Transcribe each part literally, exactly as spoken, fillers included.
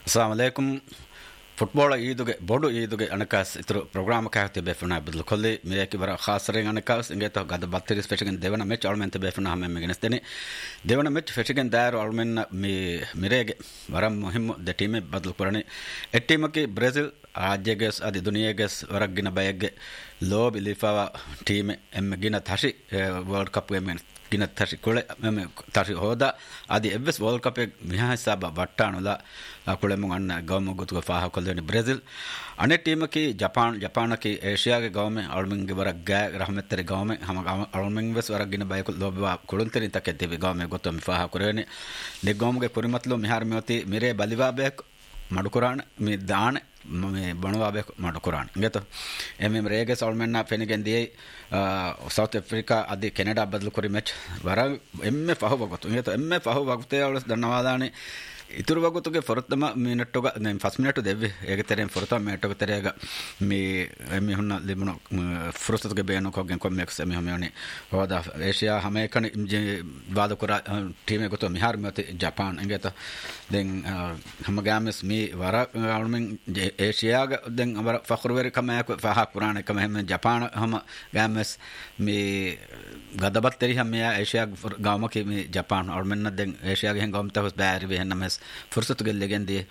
Assalamu alaikum. Football ಈದುಗೆ ಬೋಡು ಈದುಗೆ ಅಣಕಾಸ್ ಇತರ program Kakti ಬೇಫನ ಬದಲು ಕೊಲ್ಲಿ ಮಿರೇಕಿ ಬರ ಖಾಸರೆ ಅಣಕಾಸ್ ಇಂಗೆ ತ ಗದ ಬತ್ತರಿ ಸ್ಪೆಷಲ್ ದೇವನ ಮ್ಯಾಚ್ ಆಲ್ಮೆಂತ ಬೇಫನ ಹಮ್ಮೆ ಮೆಗನಸ್ತೇನೆ ದೇವನ ಮ್ಯಾಚ್ ಫೆಷಿಗನ್ ದಾರ್ ಆಲ್ಮೆನ್ ಮಿ ಮಿರೇಗೆ ಬರ ಮುಹಿಮ್ ದ ಟೀಮ್ ಬದಲು ಕೊರನೆ ಎ ಟೀಮಕ್ಕೆ ಬ್ರೆಜಿಲ್ ರಾಜ್ಯಗೆ ಅದಿ ದುನಿಯಾಗೆ ವರಗಿನ ಬಯಗೆ ಲೋಬ್ ಇಲಿಫಾವ ಟೀಮ್ ಎಮ್ಮೆಗಿನ ಥಶಿ ವರ್ಲ್ಡ್ ಕಪ್ ಗೆ ಮೆನ್ ಗಿನ ಥಶಿ ಕೊಳೆ ಮೆಮೆ ಥಶಿ ಹೋದ ಅದಿ ಎವ್ವೆಸ್ ವರ್ಲ್ಡ್ ಕಪ್ ಮಿಹಾ ಹಿಸಾಬ ಬಟ್ಟಾನುಲ ಕೊಳೆ ಮುಂಗನ್ನ ಗೌಮ ಗುತುಗ ಫಾಹ ಕೊಲ್ಲೆನಿ ಬ್ರೆಜಿಲ್ ಅನೆ ಟೀಮಕ್ಕೆ ಜಪಾನ್ ಜಪಾನಕ್ಕೆ ಏಷ್ಯಾಗೆ ಗೌಮೆ ಆಲ್ಮಿಂಗ್ ವರ ಗಾ ರಹಮತ್ತರಿ ಗೌಮೆ ಹಮ ಆಲ್ಮಿಂಗ್ ವೆಸ್ ವರಗಿನ ಬಯಕು ಲೋಬ ಕೊಳುಂತರಿ ತಕೆದ್ದಿವಿ ಗೌಮೆ ಗೊತ್ತೊಮ್ಮೆ ಫಾಹ ಕೊರೆನಿ ನೆ ಗೌಮ್ಗೆ ಕುರಿಮತ್ಲು ಮಿಹಾರ್ ಮಿಯತಿ ಮಿರೆ ಬಲಿವಾ ಬೇಕ್ ಮಡುಕುರಾನ್ ಮಿ ದಾಣ ಮೆ ಬಣವಾ ಬೇಕ್ ಮಡುಕುರಾನ್ ಗೆತ ಎಮೆ ರೇಗೆ ಸಾಲ್ಮೆನ್ನ ಫೆನಿಗೆನ್ ದಿ ಸೌತ್ ಆಫ್ರಿಕಾ ಅದಿ ಕೆನಡಾ ಬದಲು ಕೊರಿ ಮ್ಯಾಚ್ ವರ ಎಮ್ಮೆ ಫಾಹ ಬಗತು ಗೆತ ಎಮ್ಮೆ ಫಾಹ ಬಗತೆ ಅವಳ ಧನ್ಯವಾದಾನೆ ඉතුරු වගතුගේ ෆොරතම මිනිට්ටුක දැන් ෆස් මිනිට්ටු දෙවි ඒක තරෙන් ෆොරතම මිනිට්ටුක තරේග මේ මේ හුන්න ලිබුන ෆොරතතුගේ බේනෝ කොගෙන් කොම්මෙක්ස් මේ හමනේ හොදා ඒෂියා හැම එකන බාද කර ටීම් එකතු මිහාර මත ජපාන් එංගත දැන් හැම ගාමස් මේ වර ආල්මෙන් ඒෂියාග දැන් අවර ෆඛරුවරි කමයක් ෆහ කුරාන කම හැම ජපාන හැම ගාමස් මේ ගදබත්තරි හැම ඒෂියා ගාමකේ මේ ජපාන් ආල්මෙන් දැන් ඒෂියාගේ හැම ගාමත හොස් බෑරි වෙන්නමස් فرصة قال لي عندي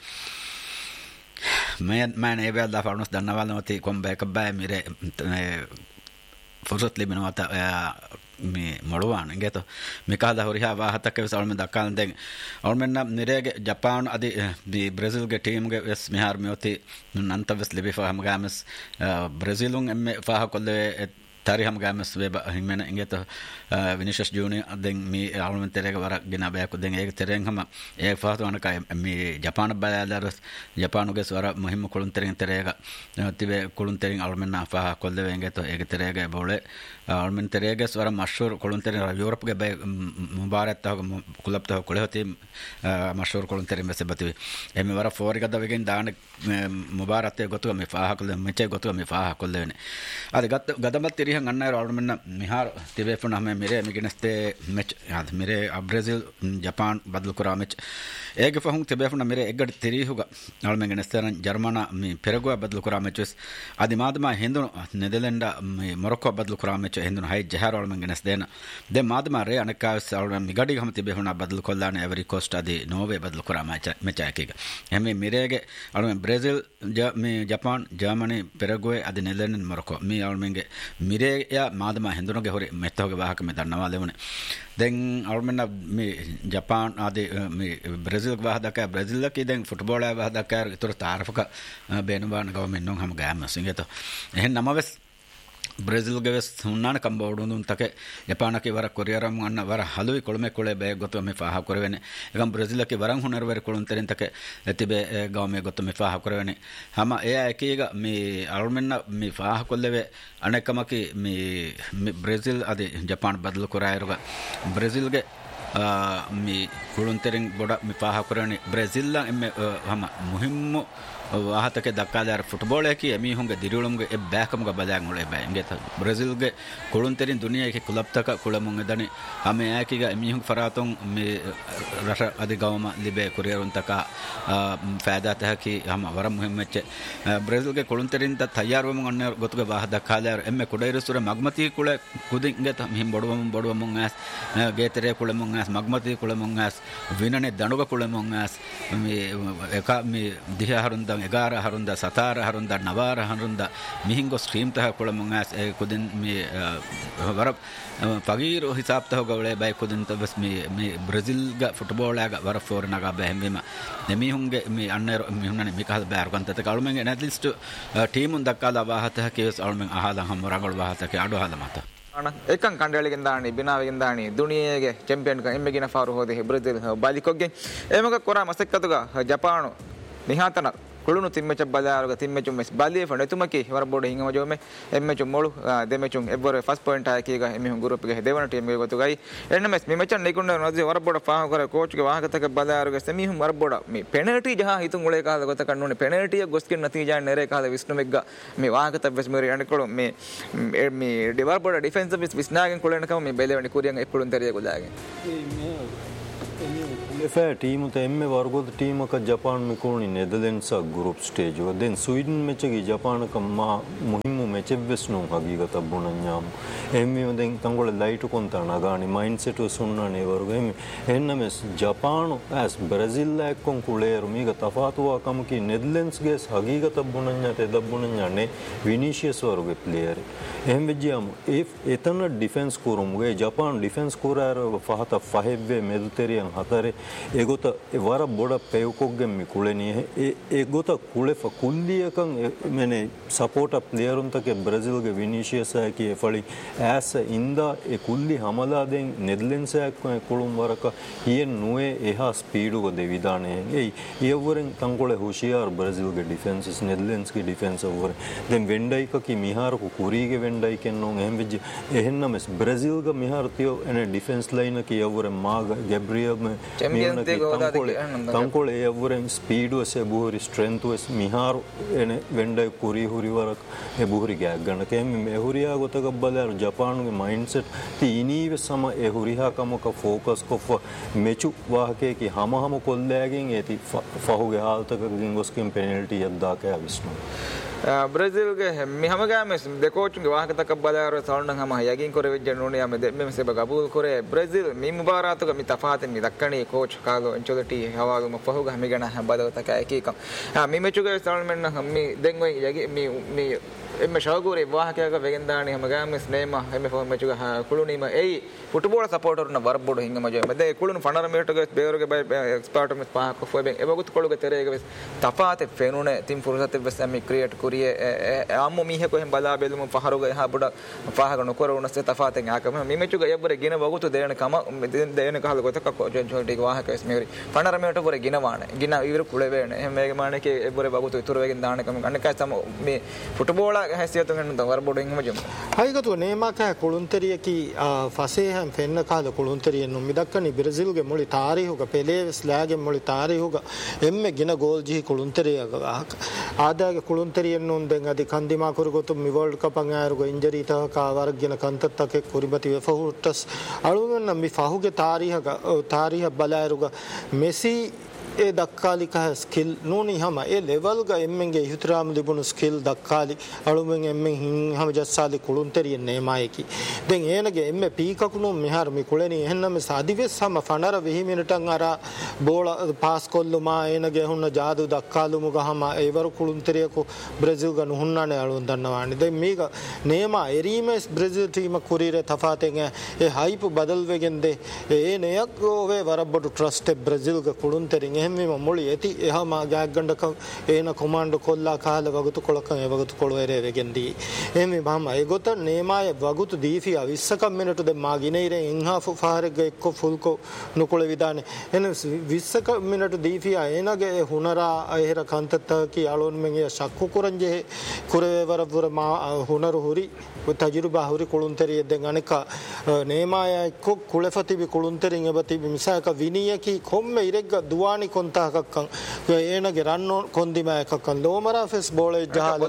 ما ما أنا يبي أضاف على نص دنا والله نتي كم بيك باي ميري فرصة لي من وقت مي مروان إنجتو مكادا هوريها واحد كيف سأل من دكان دين أول من نرجع جابان أدي برازيل كتيم كيس مهار ميوتي نانتا بس لبي فهم جامس برازيلون إم فاه كله tari ham games weba himena ingeta Vinicius Junior den mi almen terega wara gina ba ko den ek tereng hama ek faatu anaka mi Japan baladar Japan ge swara muhim kulun tereng terega tibe kulun tereng almen na fa kolle ingeta ek terega bole almen terega swara mashhur kulun tereng Europe ge ba mubarak ta kulab ta kole hoti mashhur kulun tereng se bati emi wara fori gada wegen daan mubarak te gotu mi fa kolle meche gotu mi fa kolle ne ade gadamat teri අන්නර ආල්මන්න මිහාර තිබේපුන හැම මිරේ මිගනස්තේ match යාද මිරේ බ්‍රාසීල් Japan බදල් කරා match ඒගේ ෆහුන් තිබේපුන මිරේ එගඩ තිරිහුග ආල්මෙන් ගනස්තරන් ජර්මනා මි පෙරගුව බදල් කරා matches ආදි මාදමා හෙන්දුන නෙදර්ලන්ඩ මි මොරොක්කෝ බදල් කරා match හෙන්දුන හයි ජහර ආල්මෙන් ගනස් දෙන දෙ මාදමා රේ අනකාස් ආල්මෙන් මිගඩි ගම තිබේපුන බදල් කොල්ලාන එවරි කොස්ට් ආදි නෝවේ බදල් කරා මැච් මැච් එකක හැම මිරේගේ ආල්මෙන් බ්‍රාසීල් මි ජපාන් ජර්මනි පෙරගුව ආදි නෙදර්ලන්ඩ මොරොක්කෝ මි ආල්මෙන්ගේ මිරේ යා මාදමා හෙන්දුනගේ හොරි මෙත්තෝගේ වාහක මේ දන්නවා ලෙවනේ දැන් ආල්මෙන්න මේ ජපාන් ආදී මේ බ්‍රාසීල් වාහදක බ්‍රාසීල් ලකේ දැන් ෆුට්බෝල් වාහදක ඉතර තාරෆක බේනවාන ගවමෙන් නොන් හැම ගෑම සිංගත එහෙන් නමවස් ಬ್ರೆಜಿಲ್ ಗೆ ವೆಸ್ ಹುನ್ನಾನ ಕಂಬೋಡುನು ತಕೆ ಜಪಾನಕ್ಕೆ ವರ ಕೊರಿಯರಂ ಅನ್ನ ವರ ಹಲುವಿ ಕೊಳಮೆ ಕೊಳೆ ಬೆ ಗೊತ್ತು ಮೆ ಫಾಹ ಕೊರವೆನೆ ಎಗಂ ಬ್ರೆಜಿಲ್ ಕೆ ವರಂ ಹುನರ್ ವರ ಕೊಳುಂತರೆನ್ ತಕೆ ಎತಿಬೆ ಗವಮೆ ಗೊತ್ತು ಮೆ ಫಾಹ ಕೊರವೆನೆ ಹಮ A ಏಕೀಗ me ಅಲ್ಮೆನ್ನ me ಫಾಹ ಕೊಲ್ಲೆವೆ ಅನೆಕಮಕಿ me Brazil ಅದಿ ಜಪಾನ್ ಬದಲು ಕೊರಾಯರುಗ ಬ್ರೆಜಿಲ್ ಗೆ ಮಿ ಕೊಳುಂತರೆನ್ ಬೊಡ ಮಿ ಫಾಹ ಕೊರವೆನೆ ಬ್ರೆಜಿಲ್ ಲ ಎಮ್ಮೆ ಹಮ ಮುಹಿಮ್ಮು ವಾಹತಕ್ಕೆ ದಕ್ಕಾದಾರ ಫುಟ್ಬಾಲ್ ಏಕಿ ಎಮಿ ಹುಂಗೆ ದಿರುಳುಂಗೆ ಎ ಬ್ಯಾಕಮ್ಗೆ ಬದಾಂಗ್ ಉಳೆ ಬೈ ಇಂಗೆ ಬ್ರೆಜಿಲ್ಗೆ ಕೊಳುಂತೆರಿನ್ ದುನಿಯಾಕ್ಕೆ ಕುಲಪ್ತಕ ಕುಳಮುಂಗೆ ದನಿ ಹಮೆ ಏಕಿಗ ಎಮಿ ಹುಂಗೆ ಫರಾತೊಂ ಮಿ ರಶ ಅದಿ ಗವಮ ಲಿಬೆ ಕುರಿಯರುಂತಕ ಫಾಯದಾ ತಹಕಿ ಹಮ ವರ ಮುಹಿಮ್ಮೆಚ್ಚೆ ಬ್ರೆಜಿಲ್ಗೆ ಕೊಳುಂತೆರಿನ್ ತ ತಯಾರುವಮು ಅನ್ನ ಗೊತ್ತುಗೆ ವಾಹ ದಕ್ಕಾದಾರ ಎಮ್ಮೆ ಕುಡೈರುಸುರ ಮಗ್ಮತಿ ಕುಳೆ ಕುದಿಂಗೆ ತ ಹಿಂ ಬಡುವಮು ಬಡುವಮುಂ as ಗೇತೆರೆ ಕುಳೆಮುಂ as ಮಗ್ಮತಿ ಕುಳೆಮುಂ as ವಿನನೆ ದಣುಗ ಕುಳೆಮುಂ ask me ಎಕ ಮಿ ದಿಹ ಹರುಂದ එගාර හරුන්ද සතාර හරුන්ද නවාර හරුන්ද මිහිංගෝ ස්ට්‍රීම් තහ කොළමුන් ඇස් ඒ කුදින් මේ වර පගීරෝ හිසාබ් තහ ගවලේ බයි කුදින් තවස් මේ මේ බ්‍රාසීල් ග ෆුට්බෝල් එක වර ෆෝර නගා බැහැමෙම නෙමිහුන්ගේ මේ අන්නර මිහුන්නනේ මේකහද බෑර කන්තත කලුමෙන් ඇනලිස්ට් ටීමුන් දක්කාලා වාහතහ කේස් අලුමෙන් අහලා හම් රගල් වාහතක අඩු හල මත එකන් කණ්ඩායමකින් දානි බිනාවකින් දානි දුනියගේ චැම්පියන් ක එම්මෙ ගින ෆාරු හොදේ බ්‍රාසීල් බාලිකොගේ එමක කොරා මසෙක්කතුග ජපානු නිහාතන kulunu timmecha badaruga timmechum mes baliye fane tumaki war board hingama jome emmechum molu demechum evore first point akiga emi group ge devana team ge gotu gai enna mes memechan nekunda nodi war board fa kore coach ge wahakataka badaruga semi hum war board me penalty jaha hitun ule kaada gota kannone penalty goskin nati ja nere kaada visnu megga me wahakata ves meri anekolo me me war board defensive visnagen kulena kam me belewani kuriyan eppulun teriya godage එෆෑ ටීම තෙම්මේ වර්ගොත ටීමක Japan මිකුණි නෙදර්ලැන්ඩ්ස් group stage එක දැන් Sweden match එකේ ජපානක මා මුහිම්මු match වෙස්නු හගීගත බුණන්යාම් එම්මි දැන් තංගොල light කොන්ත නගානි mind set උසුන්නනේ වර්ග එම්මි එන්නම ජපාන ඇස් බ්‍රාසිල් ලැක්කොන් කුලේරු මීග තෆාතුවා කමකි නෙදර්ලැන්ඩ්ස් ගේ හගීගත බුණන්යාට දබුණන්යානේ විනිෂියස් වර්ග player එහෙම වෙජියම් if එතන ඩිෆෙන්ස් කුරුමුගේ ජපාන් ඩිෆෙන්ස් කුරාර ෆහත ෆහෙබ්බේ මෙදුතෙරියන් හතරේ ඒගොත වර බොඩ පෙව්කොග්ගෙන් මි කුලෙනිය ඒගොත කුලෙෆ කුල්ලියකන් මෙනේ සපෝට ප්ලේයරුන්තක බ්‍රාසිල්ගේ විනිෂියස් ඇකි ෆලි ඇස ඉන්දා ඒ කුල්ලි හමලා දෙන් නෙදර්ලැන්ඩ්ස් ඇක් කුළුම් වරක හියෙන් නුවේ එහා ස්පීඩුක දෙවිදානේ එයි ඊවරෙන් තංකොල හුෂියාර් බ්‍රාසිල්ගේ ඩිෆෙන්සස් නෙදර්ලැන්ඩ්ස්ගේ ඩිෆෙන්ස් වර දැන් වෙන්ඩයික කි මිහාරකු කුරීගේ වෙන්ඩයික නෝ එහෙම වෙජ් එහෙන්නම බ්‍රාසිල්ගේ මිහාර තියෝ එනේ ඩිෆෙන්ස් ලයින් කි ඊවරෙන් මාග ගැබ්‍රියල් තංකොල ඒ අවුරෙන් ස්පීඩුවස බුහරි ස්ට්‍රෙන්තුවස් මිහාරු එන වෙන්ඩයි කුරී හුරි වරක් ඒ බුහරි ගෑක් ගන්න කැම මෙහුරියා ගොතක බලර ජපානුගේ මයින්ඩ්සෙට් තීනීව සම ඒ හුරිහා කමක ෆෝකස් කොෆ මෙචු වාහකේකි හම හම කොල්ලෑගෙන් ඒති ෆහුගේ හාල්තකකින් ගොස්කින් පෙනල්ටි යද්දා කෑ විශ්නු ಬ್ರೆಜಿಲ್ಗೆ ಮಿಹಮಗಾಮೆ ದೆಕೋಚುಂಗೆ ವಾಹಕತಕ ಬಲಾರ ಸೌಂಡ್ ಹಮ ಯಗಿನ್ ಕೊರೆ ವಿಜ್ಜ ನೋನಿ ಆಮೆ ದೆಮ್ಮೆ ಸೆಬ ಗಬೂಲ್ ಕೊರೆ ಬ್ರೆಜಿಲ್ ಮಿ ಮುಬಾರಾತುಗ ಮಿ ತಫಾತೆ ಮಿ ದಕ್ಕಣಿ ಕೋಚ್ ಕಾಗೋ ಎಂಚೊದಟಿ ಹವಾಗ ಮ ಫಹುಗ ಹಮಿಗಣ ಬದವತಕ ಏಕೀಕಂ ಮಿ ಮೆಚುಗೆ ಸೌಂಡ್ ಮೆನ್ನ ಹಮ್ಮಿ ದೆಂಗೊ ಯಗಿ ಮಿ ಮಿ එම ශවගුරේ වාහකයක වෙගෙන්දානි හැමගාම ස්නේම එම ෆෝන් මෙචුග කුළුනීම එයි ෆුටබෝල් සපෝටර්න වරබොඩ හිංග මජ මෙද කුළුන ෆනර මේටක බේරගේ බයි එක්ස්පර්ට් මෙස් පහක ෆොබෙන් එවගුත් කොළුගේ තෙරේක වෙස් තපාත ෆෙනුනේ තින් ෆුරසත් වෙස් එමි ක්‍රියේට් කුරියේ ආම්මු මීහ කොහෙන් බලා බෙලුම පහරුගේ හා බොඩ පහක නොකර උනස් තපාතෙන් ආකම මි මෙචුග යබ්බර ගින වගුතු දෙන කම දෙන කහල ගොතක කොජන් ජොල්ටික වාහක වෙස් මේරි ෆනර මේට පොර ගිනවාන ගින ඉවර කුලේ වේන එහෙම මේක මානකේ එබ්බර වගුතු ඉතුරු වෙගෙන් දාන කම අන්නකයි තම මේ ෆුටබෝල් ಹೈಗತು ನೇಮಕ ಕುಳುಂತರಿಯಕಿ ಫಸೇಹಂ ಫೆನ್ನ ಕಾಲ ಕುಳುಂತರಿಯನ್ನು ಮಿದಕ್ಕನಿ ಬ್ರೆಜಿಲ್ಗೆ ಮುಳಿ ತಾರೀಹುಗ ಪೆಲೇವೆಸ್ ಲಾಗೆ ಮುಳಿ ತಾರೀಹುಗ ಎಮ್ಮೆ ಗಿನ ಗೋಲ್ ಜಿ ಕುಳುಂತರಿಯಗ ಆದಾಗ ಕುಳುಂತರಿಯನ್ನು ದೆಂಗ ಅದಿ ಕಂದಿಮಾ ಕುರುಗೊತು ಮಿ ವರ್ಲ್ಡ್ ಕಪ್ ಅಂಗಾರುಗ ಇಂಜರಿ ತಹಕ ವರ್ಗಿನ ಕಂತತ್ತಕ್ಕೆ ಕುರಿಬತಿ ವೆಫಹುಟಸ್ ಅಳುವನ್ನ ಮಿ ಫಹುಗೆ ತಾರೀಹಗ ತಾರೀಹ ಬಲಾರುಗ ಮೆಸಿ ඒ දක්කාලික ස්කිල් නෝනි හැම ඒ ලෙවල් ග එම්මෙන්ගේ හිතරාම තිබුණු ස්කිල් දක්කාලි අලුමෙන් එම්මෙන් හින් හැම ජස්සාලි කුළුන්තරිය නේමායකි දැන් ඒනගේ එම්මෙ පීකකුණු මිහාර මි කුලෙනි එහෙන්නම සාදිවෙස් හැම ෆනර වෙහි මිනිටන් අර බෝල පාස් කොල්ලුමා ඒනගේ හුන්න ජාදු දක්කාලුමු ගහම ඒවර කුළුන්තරියකු බ්‍රාසිල් ග නුහුන්නානේ අලුන් දන්නවානි දැන් මේක නේමා එරීමස් බ්‍රාසිල් ටීම කුරීරේ තෆාතෙන් ඒ හයිප් බදල් වෙගෙන්දේ ඒ නයක් ඕවේ වරබ්බඩු ට්‍රස්ට් බ්‍රාසිල් ග කුළුන්තරින් මෙම මොළි ඇති එහම ගෑග්ගණ්ඩක ඒන කොමාන්ඩ කොල්ලා කාල වගුතු කොළක වගුතු කොළවරේ වෙගෙන්දී එම බම ඒගොත නේමාය වගුතු දීෆිය විස්සකම් මිනිටුද මාගිනේරේ ඉංහා ෆාරෙග එක්කො ෆුල්කෝ නුකොළ විධානේ එන විස්සක මිනිටු දීෆිය ඒනගේ හුනරා අහෙර කන්තත්තකි අලොන්මගේ ශක්කු කුරංජේ කුරවරවර මා හුනරු හුරි තජිරුබා හුරි කුළුන්තරිය දෙන් අනික නේමාය එක්කො කුලෙෆතිබි කුළුන්තරින් එබතිබි මිසාක විනියකි කොම්මෙ ඉරෙග්ග දුවානි kontakakkan eenage ranno kondima ekakkan lomara fes bole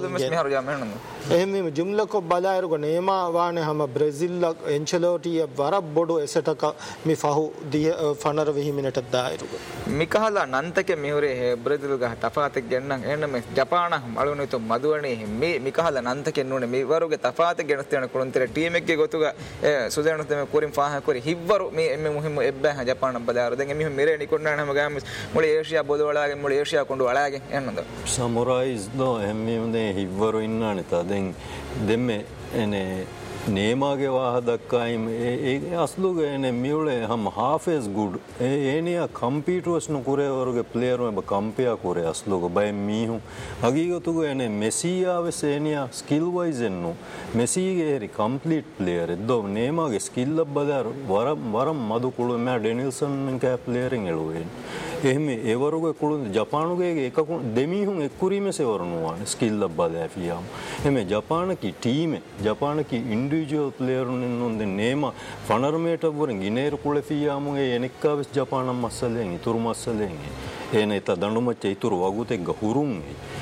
jahala ehme jumla ko balairugo nema wane hama brazil encelotti warab bodu esetaka mi fahu fanar vehi minute dairugo mikahala nantake mihore he brazil ga tafatek gennan ename japana alunu to maduwane me mikahala nantake nune me waruge tafatek genastena kuluntere team ekge gotuga sudenu teme kurim faha kori hibwaru me emme muhim ebba japana balaru den emme mere nikonna hama ga මුල Asia බොද වලගේ මුල Asia කොඬු වලගේ එන්නද සමුරයිස් දෝ එම්මේ උදේ හිවරු ඉන්නානේ තා දැන් දෙම්මේ එනේ නේමාගේ වාහ දක්කායිම ඒ අස්ලුගේ එනේ මියුලේ හම half is good A ඒනියා computers नु කුරේ වරුගේ ප්ලේයර් මෙබ කම්පියා කුරේ අස්ලුගේ බය මීහු අගීගතුගේ එනේ මෙසියා වෙසේනියා ස්කිල් වයිස් එන්නු මෙසිගේ හරි කම්ප්ලීට් ප්ලේයර් එද්දෝ නේමාගේ ස්කිල් ලබ් බදාර වරම් වරම් මදු කුළු මෑ ඩෙනිල්සන් කෑ ප්ලේයරින් එළුවේ එහෙම ඒ වරුගේ කුළු ජපානුගේ එක දෙමීහුන් එක්කුරීමේ වරනුවානේ skill ලබ් බදාෆියාම එමේ ජපානකි ටීමේ ජපානකි individual player nunde nema fanarmeta buren gineru kulefiyamu e enikkaves japanam massaleng ituru massaleng ene ta dandumacce ituru wagute ga hurun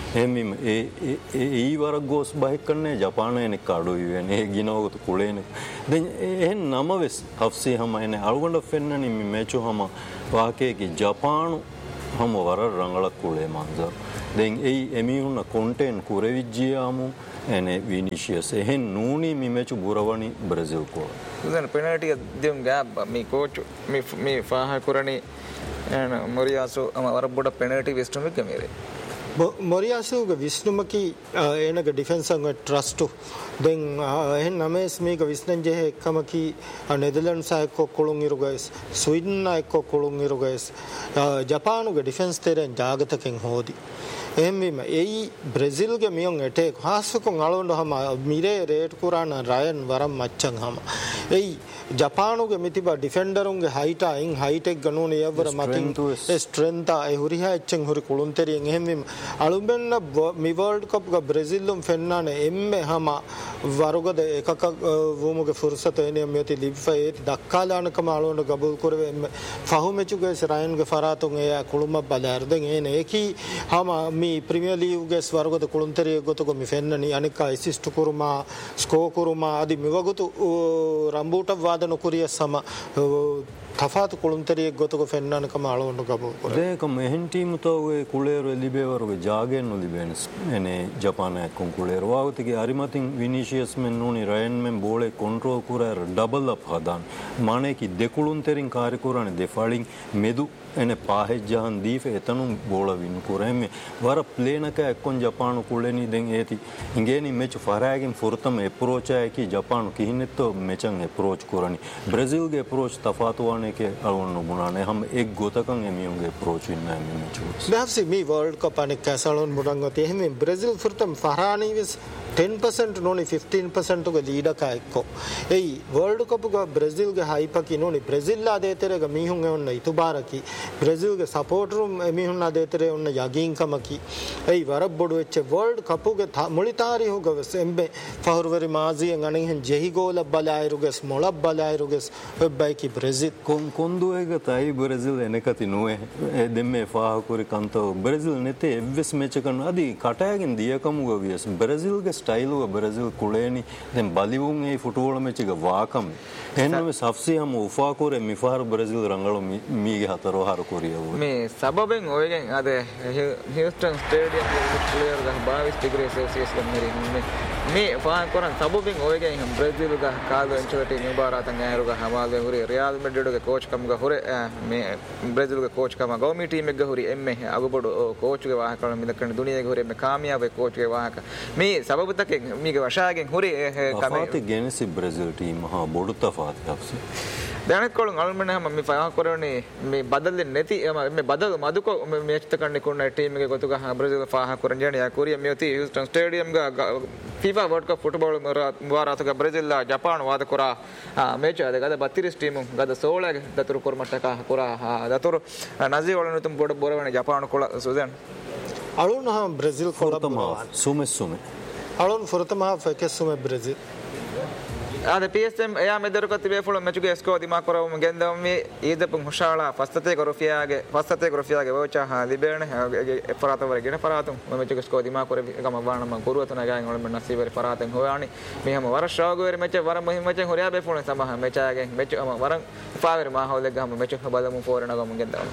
එහෙම ඒ ඒ වර ගෝස් bike කන්නේ ජපානයේ කාඩුයි වෙන්නේ ගිනවගත කුලේන දැන් එහෙන් නම වෙස් හෆ්සී හම එනේ අල්ගොන්ඩ ෆෙන්නනි මේ මේචු හම වාකේකි ජපානු හම වර රංගල කුලේ මන්දර දැන් ඒ එමිහුන කොන්ටෙන් කුරෙවිජ්ජියාමු එනේ විනිෂියස් එහෙන් නූනි මේ මේචු බුරවණි බ්‍රසීල් කෝ උදන පෙනල්ටි දෙම් ගෑබ් මේ කෝච් මේ මේ ෆාහ කුරණි එන මොරියාසු අම වරබොඩ පෙනල්ටි වෙස්ටුම් එක මේරේ මොරියාසුගේ විශ්නුමකි එනක ඩිෆෙන්ස් අංග ට්‍රස්ට් දෙන් එහෙන් නමස් මේක විශ්නංජේ එක්කමකි නෙදර්ලන්ඩ්ස් එක්ක කොළුන් ඉරුගයිස් ස්වීඩන් එක්ක කොළුන් ඉරුගයිස් ජපානුගේ ඩිෆෙන්ස් තෙරෙන් ජාගතකෙන් හොදි එහෙම එයි බ්‍රසීල්ගේ මියොන් එටේ ખાસකොන් අලොන්ඩ හම මිරේ රේට් කුරාන රයන් වරම් මච්චන් හම එයි ජපානුගේ මිතිබ ඩිෆෙන්ඩරුන්ගේ හයිට අයින් හයිට් එක ගනෝන යවර මතින් ස්ට්‍රෙන්ත් අය හුරිහා එච්චන් හුරි කුළුන්තරියෙන් එහෙම අලුඹෙන්න මි වර්ල්ඩ් කප් ಗ ಬ್ರೆಜಿಲ್ ಫೆನ್ನಾನೆ ಎಮ್ಮೆ ಹಮ ವರುಗದ ಏಕಕ ವೂಮುಗೆ ಫುರ್ಸತ ಏನೆ ಮೇತಿ ಲಿಫ್ ಏತಿ ದಕ್ಕಾಲಾನಕಮ ಅಳೋಂಡ ಗಬುಲ್ ಕುರವೆ ಎಮ್ಮೆ ಫಹುಮೆಚುಗೆ ರಯನ್ಗೆ ಫರಾತುಂ ಏ ಕುಳುಮ ಬಲಾರ್ದೆಂ ಏನೆ ಏಕಿ ಹಮ ಮಿ ಪ್ರೀಮಿಯರ್ ಲೀಗ್ಗೆ ಸ್ವರ್ಗದ ಕುಳುಂತರಿ ಗೊತುಗೊ ಮಿ ಫೆನ್ನನಿ ಅನಿಕ ಅಸಿಸ್ಟ್ ಕುರುಮ ಸ್ಕೋ ಕುರುಮ ಅದಿ ಮಿವಗುತು ರಂಬೂಟ ವಾದನ ಕುರಿಯ ಸಮ තෆාත් කුළුන්තරියෙක් ගොතක ෆෙන්නනකම අලවන්න ගබෝ කරේ ඒක මෙහෙන් ටීම් තෝගේ කුලේරු ලිබේවරුගේ ජාගෙන් ලිබෙන එනේ ජපානයේ කුන් කුලේරු වාගතිගේ අරිමතින් විනිෂියස් මෙන් නෝනි රයන් මෙන් බෝලේ කන්ට්‍රෝල් කුරාර ඩබල් අප් හදාන් මානේකි දෙකුළුන්තරින් කාර්ය කුරානේ දෙෆාලින් මෙදු එනේ පාහෙජ්ජහන් දීෆේ එතනුම් බෝල වින් කුරෙමෙ වර ප්ලේනක එක්කොන් ජපානු කුලෙනි දෙන් ඒති ඉංගේනි මෙච් ෆරාගෙන් ෆොර්තම අප්‍රෝච් එකි ජපානු කිහිනෙත්තෝ මෙචන් අප්‍රෝච් කුරණි බ්‍රසීල්ගේ අප්‍රෝච් තෆාතු වානේ के अळवन्न बुनाने हम एक गोतकं एमियोंगे अप्रोच इन मैम में चूस बेहसी मी वर्ल्ड कप अने कैसलोन मुडंगते हम ब्राजील फुरतम फरानी विस ten percent नोनी fifteen percent ग लीड का एक्को एई वर्ल्ड कप ग ब्राजील गे हाइप की नोनी ब्राजील ला देतेरे ग मीहुं गे उन्न इतुबार की ब्राजील गे सपोर्ट रूम मीहुं ना देतेरे उन्न यागिंग कम की एई वरब बोडु एच वर्ल्ड कप गे मुलितारी हो ग सेंबे फरवरी माजी ngani hen jehi goal balairu ges mola balairu ges bay की ब्राजील ಕೊಂದುವೆಗ ತಾಯಿ ಬ್ರೆಜಿಲ್ ಎನಕತಿ ನೋವೆ ದೆಮ್ಮೆ ಫಾಹ ಕುರಿ ಕಂತೋ ಬ್ರೆಜಿಲ್ ನೆತೆ ಎವ್ವೆಸ್ ಮೆಚಕನ್ ಅದಿ ಕಟಾಗಿನ್ ದಿಯಕಮುಗ ವಿಯಸ್ ಬ್ರೆಜಿಲ್ಗೆ style Brazil ಕುಳೇನಿ then ಬಾಲಿವುಂ A football ಮೆಚಿಗ ವಾಕಂ ಎನ್ನವೆ ಸಫ್ಸಿ ಹಮ Ufa ಕುರೆ ಮಿಫಾರ್ Brazil ರಂಗಳು ಮೀಗೆ ಹತರೋ ಹಾರ ಕುರಿಯವು ಮೇ ಸಬಬೆನ್ ಓಯೆನ್ ಅದೆ ಹ್ಯೂಸ್ಟನ್ ಸ್ಟೇಡಿಯಂ ಗೆ ಪ್ಲೇಯರ್ ಗ twenty-two ಡಿಗ್ರಿ ಸೆಲ್ಸಿಯಸ್ ಗೆ ಮೇರಿ ಮೇ ಫಾಹ ಕುರನ್ ಸಬಬೆನ್ ಓಯೆನ್ ಬ್ರೆಜಿಲ್ ಗ ಕಾಲು ಎಂಚೋಟಿ ನಿಬಾರಾತಂ ಆಯರು ಗ ಹಮಾಲ್ವೆ ಹುರಿ ರಿಯಲ್ ಮೆಡ್ರಿಡ್ ಗೆ ಕೋಚ್ ಕಮ್ ಗ ಹುರೆ ಮೇ ಬ್ರೆಜಿಲ್ ಗೆ ಕೋಚ್ ಕಮ ಗೌಮಿ ಟೀಮ್ ಗೆ ಹುರಿ ಎಮ್ಮೆ ಅಗುಬಡು ಕೋಚ್ ಗೆ ವಾಹಕ ಮಿದಕಣ ದುನಿಯಾ ಗೆ ಹುರಿ ಮೇ ಕಾಮಯಾಬ ಕೋಚ್ ಗೆ ವಾಹಕ ಮೇ ಸಬಬತಕೆ ಮೀಗೆ ವಶಾಗೆ ಹುರಿ ಕಮೆ ಫಾತಿ ಗೆನಸಿ ಬ್ರೆಜಿಲ್ ಟೀಮ್ ಹಾ ಬೊಡು ತಫಾತ್ ಹಫ್ಸಿ දැනත් කොළන් අල්මන හැම මේ ෆාහ කරන්නේ මේ බදල් නැති මේ බදල් මදුක මැච් තකන්නේ කොන්න ටීම් එකේ ගොතුක බ්‍රසීල් ෆාහ කරන ජණිය කොරියා මෙති හ්යුස්ටන් ස්ටේඩියම් ಗ FIFA world cup football ಮುವಾರಾತಗ Brazil Japan ವಾದ ಕೊರ ಮ್ಯಾಚ್ ಅದ ಗದ thirty-two ಟೀಮ್ ಗದ sixteen ದತುರು ಕೊರ್ಮಟ್ಟಕ ಕೊರ ದತುರು ನಜಿ ಒಳನು ತುಂ ಬೋಡ ಬೋರವಣ ಜಪಾನ್ ಕೊಳ Sujan ಅಳುನ Brazil ಫೊರತಮ ಸುಮೆ ಸುಮೆ ಅಳುನ ಫೊರತಮ ಫೆಕೆ ಸುಮೆ Brazil ආද P S M එයා මෙදරක තිබේ ෆුල් මැචුගේ ස්කෝර් දිමා කරවම ගෙන්දම මේ ඊදපුන් හුෂාලා ෆස්තතේ ගොරෆියාගේ ෆස්තතේ ගොරෆියාගේ වෝචා හා ලිබේන එපරාතවර ගෙන පරාතුම් මැචුගේ ස්කෝර් දිමා කරේ එකම වානම කරුවතන ගෑන් වල මෙන්න සීවර පරාතෙන් හොයානි මෙහම වර ශාගෝර මැච් වර මොහිම මැච් හොරියා බේ ෆුල් සමහ මැචාගේ මැච් අම වරන් ෆාවර මා හොලෙ ගම මැච් බලමු ෆෝරන ගම ගෙන්දම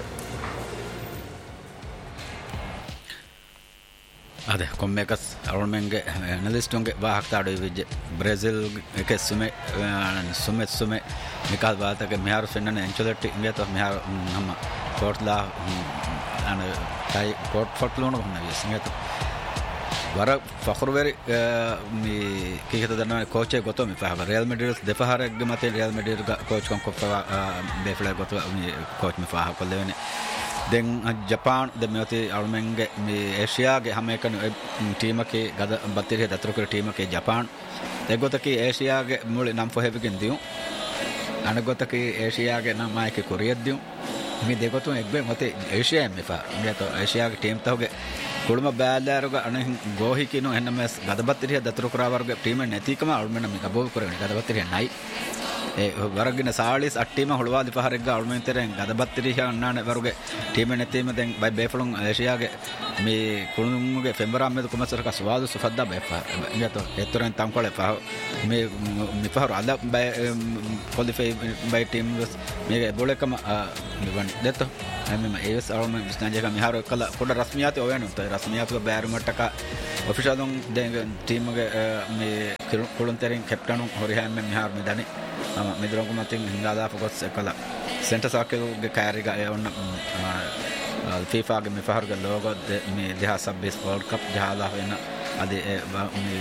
ಅದೇ ಕೊಮ್ಮೆಕಸ್ ಅವಳ್ಮೆಂಗೆ ನಲಿಸ್ಟೊಂಗೆ ಬಾ ಹಾಕ್ತಾಡು ವಿಜ್ ಬ್ರೆಜಿಲ್ ಕೆ ಸುಮೆ ಸುಮೆ ಸುಮೆ ಮಿಕಾಲ್ ಬಾತಕ್ಕೆ ಮಿಹಾರು ಫೆನ್ನನೆ ಎಂಚೊಲಟ್ಟಿ ಇಂಗೇತ ಮಿಹಾರು ನಮ್ಮ ಕೋಟ್ಲಾ ಅನ ಕೈ ಕೋಟ್ ಫಟ್ಲೋಣ ಹೊನ್ನವಿ ಇಂಗೇತ ವರ ಫಖ್ರುವೆರಿ ಮಿ ಕಿಗತ ದನ ಕೋಚೆ ಗೊತ್ತೋ ಮಿ ಫಾಹ ರಿಯಲ್ ಮೆಡ್ರಿಡ್ ದೆಫಹಾರಗೆ ಮತ್ತೆ ರಿಯಲ್ ಮೆಡ್ರಿಡ್ ಕೋಚ್ ಕಂ ಕೊಫ ಬೆಫ್ಲೆ ಗೊತ್ತೋ ಮಿ ಕೋಚ್ ಮಿ ಫಾಹ ಕೊಲ್ಲೆವೆನೆ දැන් ජපාන් ද මෙති අල්මෙන්ගේ මේ ඒෂියාගේ හැම එකන ටීම් එකේ ගද බත්තිරිය දතරකේ ටීම් එකේ ජපාන් දෙගොතකේ ඒෂියාගේ මුල නම් ෆොහෙබකින් දියු අනගොතකේ ඒෂියාගේ නම් ආයක කොරියද දියු මේ දෙගොතුන් එක්බේ මතේ ඒෂියා මෙෆා මේත ඒෂියාගේ ටීම් තවගේ කුළුම බෑලාරුග අන ගෝහි කිනු එන්නමස් ගද බත්තිරිය දතරකරා වර්ග ටීම් නැතිකම අල්මෙන් මේ ගබෝ කරගෙන ගද බත්තිරිය නයි ඒ වරගින සාලිස් අට්ටීම හොළවාදි පහරෙක් අවුල්මෙන් තෙරෙන් ගදබත්තිරිහ අන්නාන වරුගේ ටීම නැතීම දැන් බයි බේෆලුන් ඒෂියාගේ මේ කුළුමුගේ ෆෙම්බරම් මෙද කොමසරක සවාදු සුෆද්දා බේෆා ඉගත එතරෙන් තම්කොල පහ මේ මිපහර අද බයි ක්වොලිෆයි බයි ටීම් මේ බොලකම මෙවන් දෙත එමෙම ඒස් අවුල්මෙන් විස්නාජක මිහාර කල පොඩ රස්මියාත ඔයනු තේ රස්මියාත බෑරුමට්ටක ඔෆිෂියල් දෙන් ටීම්ගේ මේ කුළුන් තෙරෙන් කැප්ටන් හොරිහාම් මිහාර මෙදනි මෙදරොංගු මතින් හිඟාදා ෆොකස් එකලා සෙන්ටර් සර්කල්ගේ කාරිග එවන්න ෆීෆාගේ මෙෆහර්ගේ ලෝගෝ මේ දෙහස් සබ්බීස් වර්ල්ඩ් කප් ජහලා වෙන අද මේ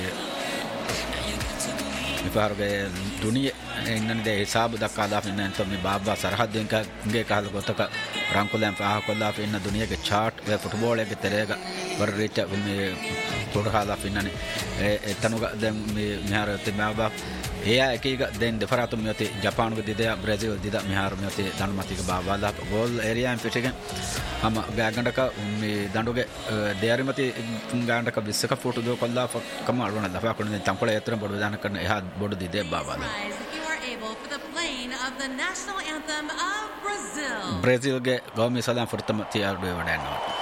මෙෆහර්ගේ දුනිය ඉන්නන දේ හිසාබ දක්වා දාපින්න එතන මේ බාබා සරහද්දෙන් කගේ කහල ගොතක රංකුලෙන් පහ කොල්ලා පින්න දුනියගේ chart වේ ෆුට්බෝල් එකේ තරේග වර රීච මේ පොරහාලා පින්නනේ එතනුග දැන් මේ මෙහර තිබාබා එයා එකීක දැන් දෙෆරාතුම් යති ජපානුගේ දිදය බ්‍රාසීල් දිද මෙහාර මෙති දනුමතික බාබාලා ගෝල් ඒරියාන් පිටිකෙන් අම ගාගණ්ඩක මේ දඬුගේ දෙයරිමති ගාණ්ඩක විස්සක ෆොටෝ දෝ කොල්ලා කම අරවන දෆා කොනේ තම්කොල යතරම් බොඩ දාන කරන එහා බොඩ දිදේ බාබාලා බ්‍රාසීල්ගේ ගෝමි සදාම් ෆොර්තම තියාරුවේ වඩනවා